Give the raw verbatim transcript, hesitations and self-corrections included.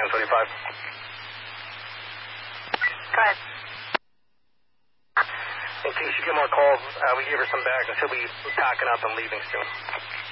ten twenty-five. Go ahead. In case you get more calls, uh, we gave her some bags and she'll be packing up and leaving soon.